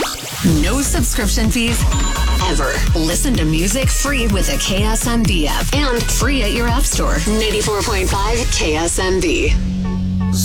No subscription fees ever. Listen to music free with the KSMB app and free at your app store. 94.5 KSMB.